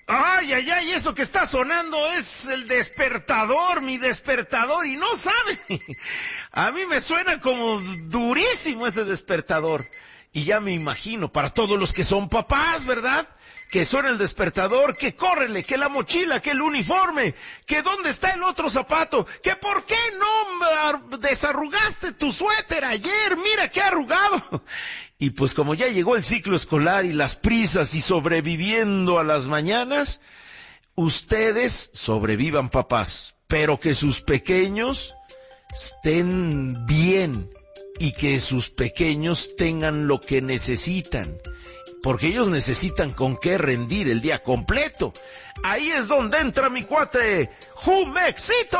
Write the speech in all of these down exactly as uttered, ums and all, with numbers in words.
Ay, ay, ay, eso que está sonando es el despertador, mi despertador, y no sabe. A mí me suena como durísimo ese despertador. Y ya me imagino, para todos los que son papás, ¿verdad? Que suena el despertador, que córrele, que la mochila, que el uniforme, que dónde está el otro zapato, que por qué no desarrugaste tu suéter ayer, mira qué arrugado. Y pues como ya llegó el ciclo escolar y las prisas y sobreviviendo a las mañanas, ustedes sobrevivan, papás, pero que sus pequeños estén bien y que sus pequeños tengan lo que necesitan. Porque ellos necesitan con qué rendir el día completo. Ahí es donde entra mi cuate, Jumexito.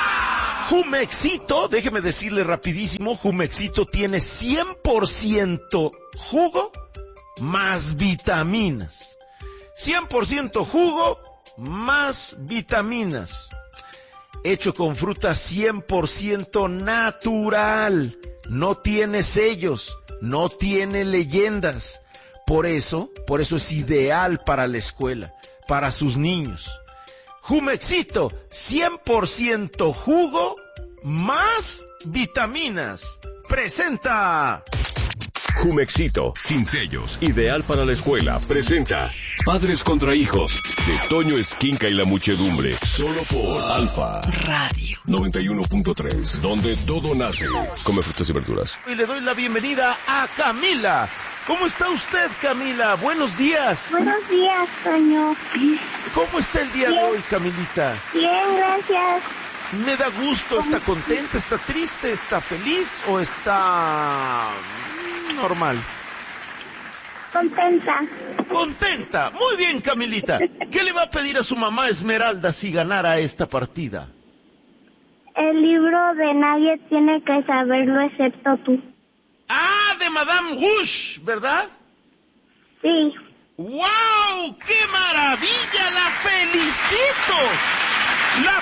Jumexito, déjeme decirle rapidísimo, Jumexito tiene cien por ciento jugo más vitaminas. cien por ciento jugo más vitaminas. Hecho con fruta cien por ciento natural. No tiene sellos, no tiene leyendas. Por eso, por eso es ideal para la escuela, para sus niños. Jumexito, cien por ciento jugo, más vitaminas. Presenta. Jumexito, sin sellos, ideal para la escuela. Presenta Padres contra Hijos, de Toño Esquinca y la Muchedumbre. Solo por Alfa Radio noventa y uno punto tres, donde todo nace. Come frutas y verduras. Y le doy la bienvenida a Camila. ¿Cómo está usted, Camila? Buenos días. Buenos días, Toño. ¿Cómo está el día Bien. de hoy, Camilita? Bien, gracias. Me da gusto. ¿Está contenta? ¿Está triste? ¿Está feliz? ¿O está normal? Contenta. Contenta. Muy bien, Camilita. ¿Qué le va a pedir a su mamá Esmeralda si ganara esta partida? El libro de Nadie tiene que saberlo excepto tú. Ah, de Madame Rouge, ¿verdad? Sí. ¡Wow! ¡Qué maravilla! ¡La felicito! ¡La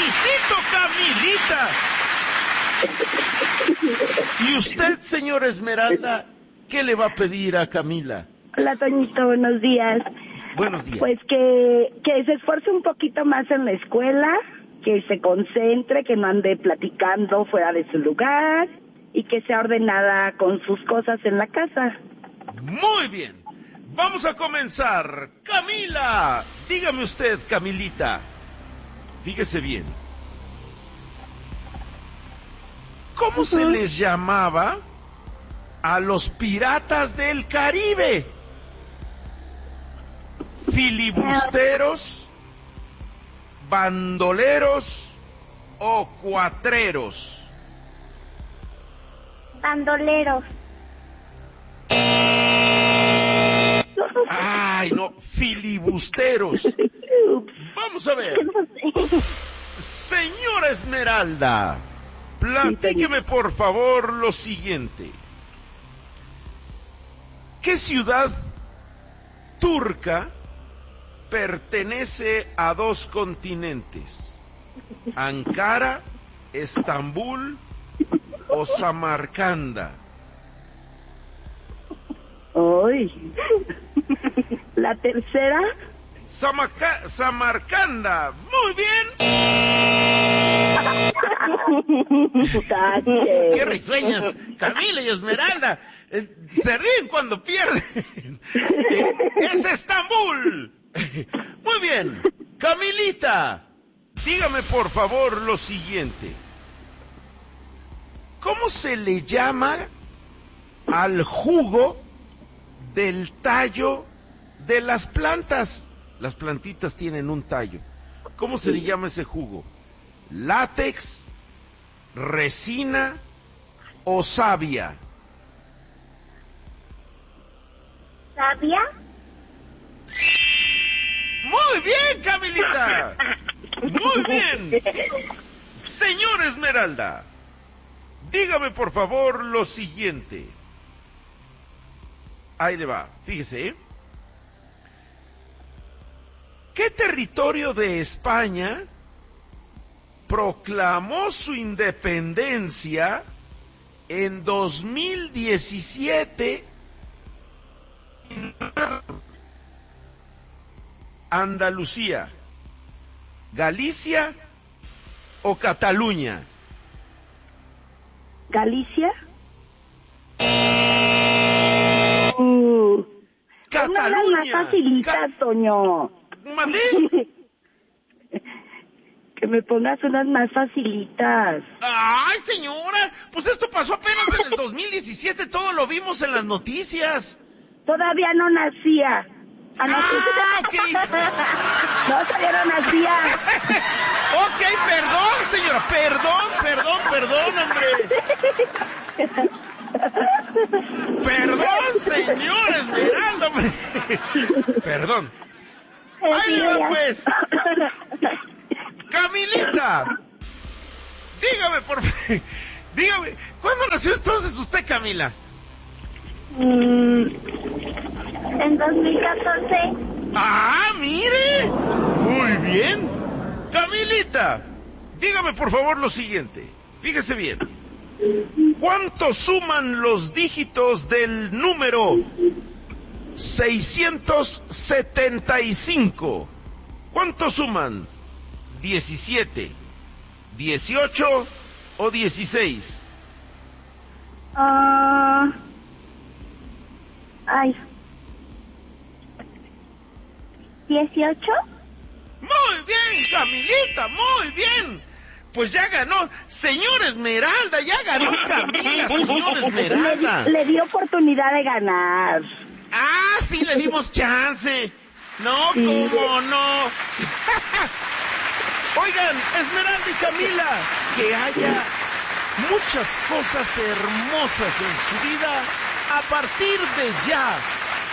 felicito, Camilita! ¿Y usted, señora Esmeralda, qué le va a pedir a Camila? Hola, Toñito, buenos días. Buenos días. Pues que, que se esfuerce un poquito más en la escuela, que se concentre, que no ande platicando fuera de su lugar y que sea ordenada con sus cosas en la casa. Muy bien. Vamos a comenzar. Camila, dígame usted, Camilita. Fíjese bien. ¿Cómo uh-huh. se les llamaba a los piratas del Caribe? ¿Filibusteros, bandoleros o cuatreros? Bandoleros. Ay, no, filibusteros. Vamos a ver. Señora Esmeralda, platíqueme por favor lo siguiente. ¿Qué ciudad turca pertenece a dos continentes? ¿Ankara, Estambul o Samarcanda? ¡Ay! ¿La tercera? Samaca- Samarcanda. Muy bien. ¡Qué risueñas! Camila y Esmeralda eh, se ríen cuando pierden. Eh, ¡Es Estambul! Muy bien. Camilita, dígame por favor lo siguiente. ¿Cómo se le llama al jugo del tallo de las plantas? Las plantitas tienen un tallo. ¿Cómo se le llama ese jugo? ¿Látex, resina o savia? ¿Sabia? Muy bien, Camilita. Muy bien. Señor Esmeralda, dígame por favor lo siguiente. Ahí le va, fíjese, ¿eh? ¿Qué territorio de España proclamó su independencia en dos mil diecisiete? Andalucía, Galicia o Cataluña? ¿Galicia? Uh, Cataluña. Una más facilita, Ca- Toño. ¿Mandé? Que me pongas unas más facilitas. Ay, señora, pues esto pasó apenas en el dos mil diecisiete, todo lo vimos en las noticias. Todavía no nacía. Ah, no, Ah, ok. no, todavía no nacía. Ok, perdón, señora, perdón, perdón, perdón, hombre. Perdón, señora Esmeralda, hombre. Perdón. Ahí le va, pues. Camilita, dígame, por favor, dígame, ¿cuándo nació entonces usted, Camila? Mm, en dos mil catorce. Ah, mire, muy bien. Camilita, dígame por favor lo siguiente, fíjese bien. ¿Cuánto suman los dígitos del número seiscientos setenta y cinco? ¿Cuánto suman? ¿diecisiete, dieciocho o dieciséis? Ah, ay. ¿dieciocho? Muy bien, Camilita, muy bien. Pues ya ganó, señor Esmeralda, ya ganó Camila, señor Esmeralda. Le, le di oportunidad de ganar. Ah, sí, le dimos chance. No, Sí. cómo no. Oigan, Esmeralda y Camila, que haya muchas cosas hermosas en su vida a partir de ya.